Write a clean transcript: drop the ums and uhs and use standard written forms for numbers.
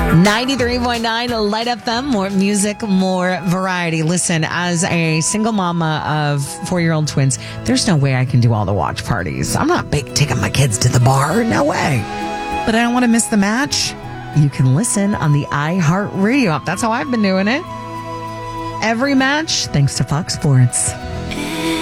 93.9 Light FM, more music, more variety. Listen, as a single mama of 4-year-old twins, there's no way I can do all the watch parties. I'm not taking my kids to the bar. No way. But I don't want to miss the match. You can listen on the iHeartRadio app. That's how I've been doing it. Every match, thanks to Fox Sports.